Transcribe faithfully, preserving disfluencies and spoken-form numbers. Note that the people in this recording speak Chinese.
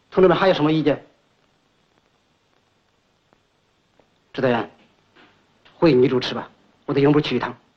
同志们还有什么意见？指导员，会议你主持吧，我得营部去一趟。